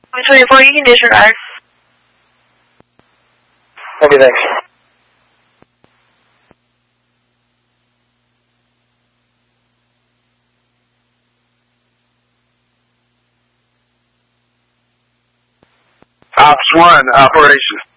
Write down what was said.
24, you can disregard. Okay, thanks. Ops 1, operation.